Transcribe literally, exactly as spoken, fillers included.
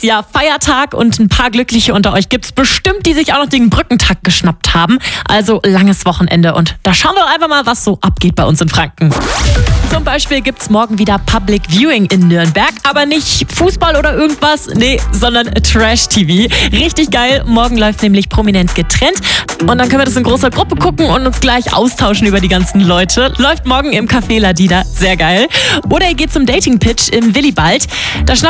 Ja, Feiertag und ein paar Glückliche unter euch gibt's bestimmt, die sich auch noch den Brückentag geschnappt haben. Also langes Wochenende und da schauen wir doch einfach mal, was so abgeht bei uns in Franken. Zum Beispiel gibt's morgen wieder Public Viewing in Nürnberg, aber nicht Fußball oder irgendwas, nee, sondern Trash-T V. Richtig geil, morgen läuft nämlich Prominent getrennt und dann können wir das in großer Gruppe gucken und uns gleich austauschen über die ganzen Leute. Läuft morgen im Café Ladida, sehr geil. Oder ihr geht zum Dating-Pitch im Willibald. Da